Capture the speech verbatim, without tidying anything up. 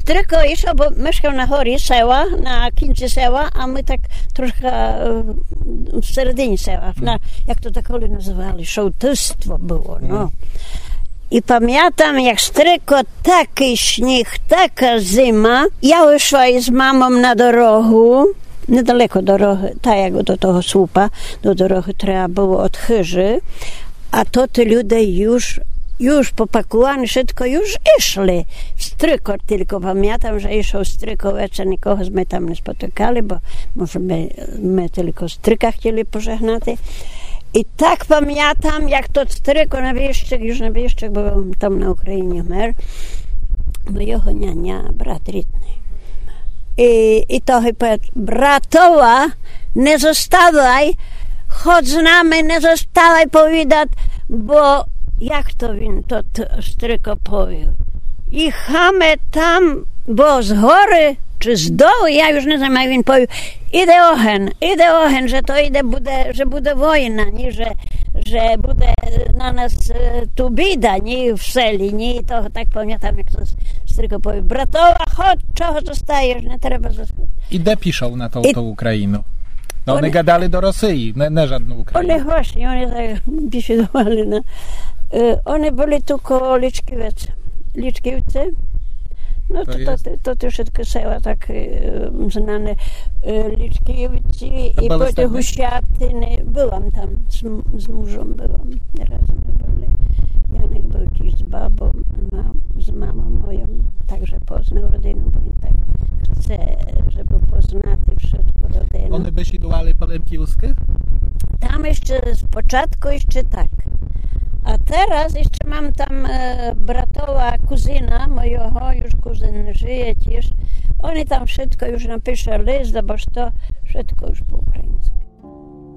stryko išao, bo mieszkał na hori sela, na końcu sela, a my tak troszkę w seredinie sela, na, jak to tak oni nazywali, sołtystwo było, no. I pamiętam, jak stryko, taki śnieg, taka zima. Ja wyszła z mamą na drogę, niedaleko drogi, tak jak do tego słupa, do drogi trzeba było od chyży, a to te ludzie już, już popakowani, wszystko już szli. Stryko tylko pamiętam, że išao stryko večer, nikogo sme tam nie spotykali, bo może my, my tylko stryka chcieli pożegnać. I tak pamiętam, jak to stryko na Wieszczek, już na Wieszczek, bo tam na Ukrainie mer, mojego niania, brat rytny. I, i to chyba bratowa, nie zostawaj, chodź z nami, nie zostawaj powiedzieć, bo jak to win, to, to stryko powiedział. Jechamy tam, bo z góry, czy z dołu, ja już nie znam, jak він powiedział, idę ohen, idę ohen, że to idę, bude, że bude wojna, nie, że, że bude na nas tu bida, nie, w seli, nie, i to tak pamiętam, jak to stryko powiedział, bratowa, chodź, czego zostajesz, nie trzeba zostać. I de piszą na tą, I... tą Ukrainę. No one, one gadali do Rosji, nie, nie żadną Ukrainę. One właśnie, one tak biesiadowali, no. One byli tu koło Liczkiewicz, Liczkiewcy. No to, to, to, to te wszystkie sela tak um, znane, Liczkiewicz i potem Husiatyny. Byłam tam, z, z mężem byłam, razem byli. Janek był dziś z babą, mam, z mamą moją, także poznał rodzinę, bo on tak chce, żeby poznać wszystko rodzinę. One by się duali po Lemkiewskich? Tam jeszcze z początku jeszcze tak. A teraz jeszcze mam tam e, bratowa kuzyna mojego, już kuzyn żyje też. Oni tam wszystko już napisze list, bo to wszystko już po ukraińsku.